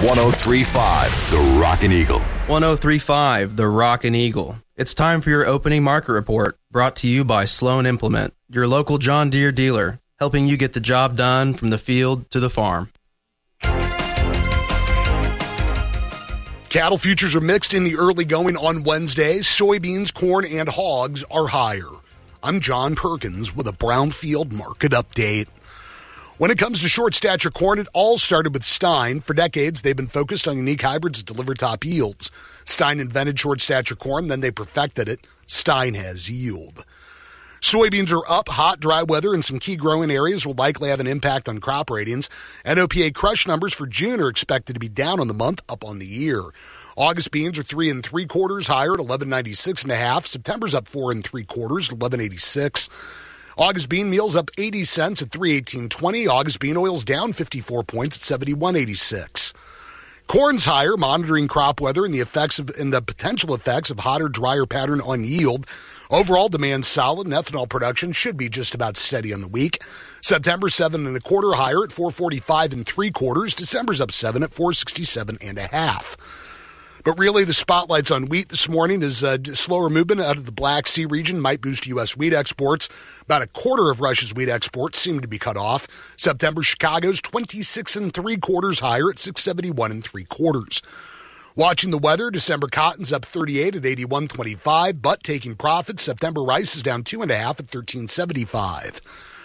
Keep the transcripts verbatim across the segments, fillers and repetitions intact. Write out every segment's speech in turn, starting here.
one oh three point five The Rockin' Eagle. one oh three point five The Rockin' Eagle. It's time for your opening market report, brought to you by Sloan Implement, your local John Deere dealer, helping you get the job done from the field to the farm. Cattle futures are mixed in the early going on Wednesday. Soybeans, corn, and hogs are higher. I'm John Perkins with a Brownfield market update. When it comes to short stature corn, it all started with Stein. For decades, they've been focused on unique hybrids that deliver top yields. Stein invented short stature corn, then they perfected it. Stein has yield. Soybeans are up. Hot, dry weather in some key growing areas will likely have an impact on crop ratings. N O P A crush numbers for June are expected to be down on the month, up on the year. August beans are three and three quarters higher at eleven ninety-six and a half. September's up four and three quarters, eleven eighty-six. August bean meal's up eighty cents at three eighteen twenty. August bean oil's down fifty-four points at seventy-one eighty-six. Corn's higher, monitoring crop weather and the effects of and the potential effects of hotter, drier pattern on yield. Overall demand solid, and ethanol production should be just about steady on the week. September seven and a quarter higher at four forty-five and three quarters. December's up seven at four sixty-seven and a half. But really, the spotlight's on wheat this morning as uh, slower movement out of the Black Sea region might boost U S wheat exports. About a quarter of Russia's wheat exports seem to be cut off. September Chicago's twenty-six and three quarters higher at six seventy-one and three quarters. Watching the weather, December cotton's up thirty-eight at eighty-one twenty-five, but taking profits. September rice is down two and a half at thirteen seventy-five.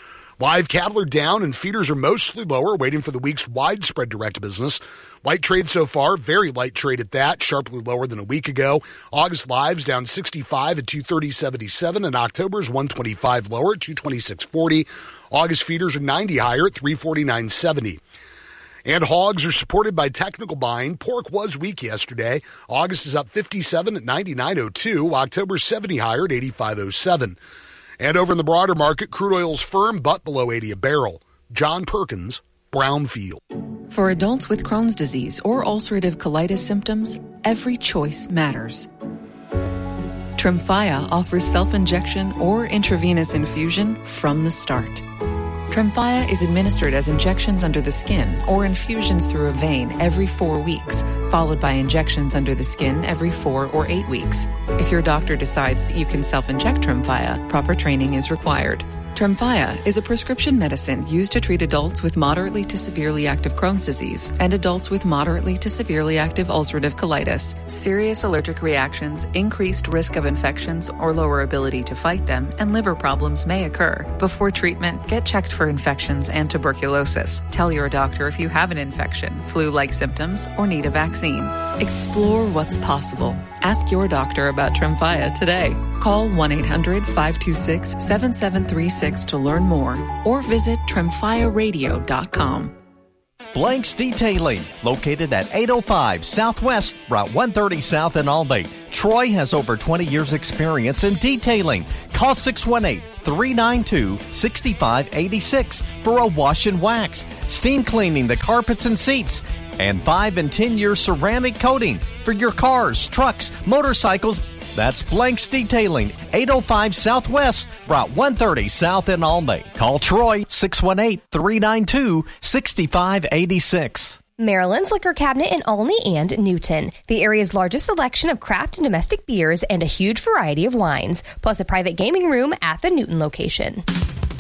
Live cattle are down and feeders are mostly lower, waiting for the week's widespread direct business. Light trade so far, very light trade at that, sharply lower than a week ago. August lives down sixty-five at two thirty seventy-seven, and October's one twenty-five lower at two twenty-six forty. August feeders are ninety higher at three forty-nine seventy. And hogs are supported by technical buying. Pork was weak yesterday. August is up fifty-seven at ninety-nine oh two. October's seventy higher at eighty-five oh seven. And over in the broader market, crude oil's firm but below eighty a barrel. John Perkins, Brownfield. For adults with Crohn's disease or ulcerative colitis symptoms, every choice matters. Tremfya offers self-injection or intravenous infusion from the start. Tremfya is administered as injections under the skin or infusions through a vein every four weeks, followed by injections under the skin every four or eight weeks. If your doctor decides that you can self-inject Tremfya, proper training is required. Tremfya is a prescription medicine used to treat adults with moderately to severely active Crohn's disease and adults with moderately to severely active ulcerative colitis. Serious allergic reactions, increased risk of infections or lower ability to fight them, and liver problems may occur. Before treatment, get checked for infections and tuberculosis. Tell your doctor if you have an infection, flu-like symptoms, or need a vaccine. Explore what's possible. Ask your doctor about Tremfya today. Call one eight hundred five two six seven seven three six to learn more or visit tremfya radio dot com. Blanks Detailing, located at eight oh five Southwest Route one thirty South in Albany. Troy has over twenty years experience in detailing. Call six one eight, three nine two, six five eight six for a wash and wax, steam cleaning the carpets and seats, and five and ten year ceramic coating for your cars, trucks, motorcycles. That's Blanks Detailing, eight oh five Southwest Route one thirty South in Albany. Call Troy, six one eight, three nine two, six five eight six. Maryland's Liquor Cabinet in Olney and Newton. The area's largest selection of craft and domestic beers and a huge variety of wines, plus a private gaming room at the Newton location.